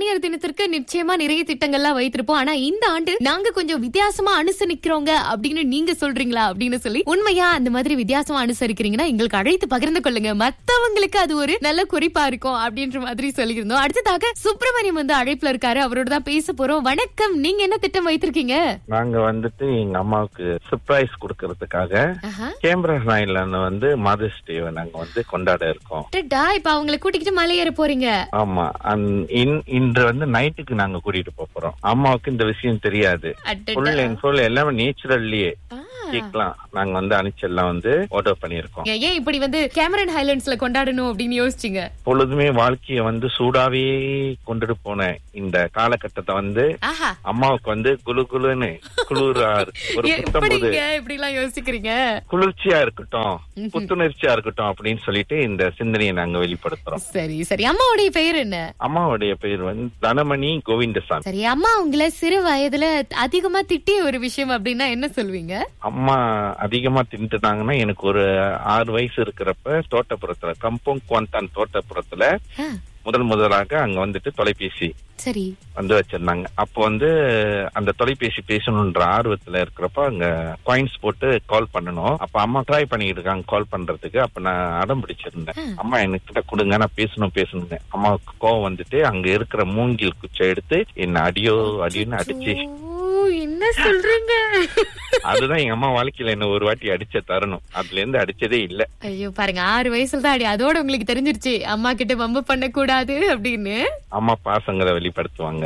அன்னையர் தினத்திற்கு நிச்சயமா நிறைய திட்டங்கள்லாம் வைத்திருப்போம். ஆனா இந்த ஆண்டு நாங்க கொஞ்சம் வித்தியாசமா அனுசரிக்கிறோங்க அப்படின்னு நீங்க சொல்றீங்களா அப்படின்னு சொல்லி, உண்மையா அந்த மாதிரி வித்தியாசமா அனுசரிக்கிறீங்கன்னா எங்களுக்கு அழைத்து பகிர்ந்து கொள்ளுங்க. மத்தவங்களுக்கு அது ஒரு நல்ல குறிப்பா இருக்கும் அப்படின்ற மாதிரி சொல்லியிருந்தோம். அடுத்ததாக சுப்பிரமணியம் அழைப்புல இருக்காரு. அவரோட தான் பேச போறோம். வணக்கம், நீங்க என்ன திட்டம் வைத்திருக்கீங்க? நாங்க எங்க அம்மாவுக்கு சர்ப்ரைஸ் கொடுக்கறதுக்காக கேம்பிரிட்ஜ் நைன்ல மதர்ஸ் டே நாங்க கொண்டாட இருக்கோம். இப்ப அவங்களை கூட்டிக்கிட்டு மலை ஏற போறீங்க? ஆமா, இன்று நைட்டுக்கு நாங்க கூட்டிட்டு போறோம். அம்மாவுக்கு இந்த விஷயம் தெரியாது. ஃபுல் அண்ட் ஃபுல் எல்லாமே நேச்சுரல்லியே கேக்கலாம் நாங்க அனிச்செல்லாம் ஆர்டர் பண்ணிருக்கோம். ஏன் இப்படி கேமரன் ஹைலண்ட்ஸ்ல கொண்டாடணும் அப்படின்னு யோசிச்சீங்க? பொழுதுமே வாழ்க்கைய சூடாவே கொண்டுட்டு போன இந்த காலகட்டத்தை அம்மாவுக்கு குளு குளுன்னு குளிரா ஒரு இப்படி எல்லாம் யோசிக்கிறீங்க, குளிர்ச்சியா இருக்கட்டும், புத்துணர்ச்சியா இருக்கட்டும் அப்படின்னு சொல்லிட்டு இந்த சிந்தனையை நாங்க வெளிப்படுத்துறோம். சரி சரி. அம்மாவுடைய பெயர் என்ன? அம்மாவுடைய பெயர் தனமணி கோவிந்தசாமி. சரி, அம்மா உங்களை சிறு வயதுல அதிகமா திட்டிய ஒரு விஷயம் அப்படின்னா என்ன சொல்வீங்க? அம்மா அதிகமா திட்டுனாங்கன்னா, எனக்கு ஒரு 6 வயசு இருக்கிறப்ப தோட்டப்புறத்துல கம்போங் குவாந்தான் தோட்டப்புறத்துல முதலாக அங்க தொலைபேசி சரி வச்சிருந்தாங்க. அப்போ அந்த தொலைபேசி பேசணும்ன்ற ஆர்வத்துல இருக்கிறப்ப அங்க காயின்ஸ் போட்டு கால் பண்ணணும். அப்ப அம்மா ட்ரை பண்ணிட்டு இருக்காங்க கால் பண்றதுக்கு. அப்ப நான் அடம் பிடிச்சிருந்தேன், அம்மா எனக்கு கொடுங்க, நான் பேசணுங்க. அம்மாவுக்கு கோவம் அங்க இருக்கிற மூங்கில் குச்சை எடுத்து என்ன அடியோன்னு அடிச்சு. என்ன சொல்றீங்க? அதுதான் எங்க அம்மா வாழ்க்கையில என்ன ஒரு வாட்டி அடிச்ச தரணும். அதுல இருந்து அடிச்சதே இல்ல. ஐயோ பாருங்க, 6 வயசுல தான் அடி. அதோட உங்களுக்கு தெரிஞ்சிருச்சு அம்மா கிட்ட வம்பு பண்ண கூடாது அப்படின்னு. அம்மா பாசங்களை வெளிப்படுத்துவாங்க.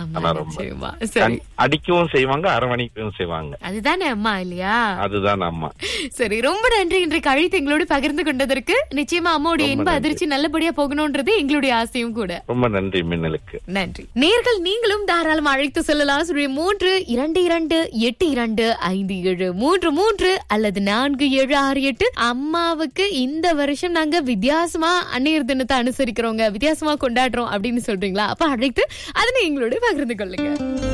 அடிக்கவும் செய்வாங்க, அரவணைக்கவும் செய்வாங்க. அதுதானே அம்மா இல்லையா? அதுதான் அம்மா. சரி, ரொம்ப நன்றி இன்றைக்கு அழைத்து எங்களோடு பகிர்ந்து கொண்டதற்கு. நிச்சயமா அம்மாவுடைய இன்ப அதிர்ச்சி நல்லபடியா போகணும்ன்றது எங்களுடைய ஆசையும் கூட. ரொம்ப நன்றி மின்னலுக்கு. நன்றி. நேர்கள் நீங்களும் தாராளம் அழைத்து செல்லலாம். 32282525733 அல்லது 4768. அம்மாவுக்கு இந்த வருஷம் நாங்க வித்தியாசமா அன்னையர் தினத்தை அனுசரிக்கிறோங்க, வித்தியாசமா கொண்டாடுறோம் அப்படின்னு சொல்றீங்களா? அப்ப அழைத்து அதனை எங்களோட பகிர்ந்து கொள்ளுங்க.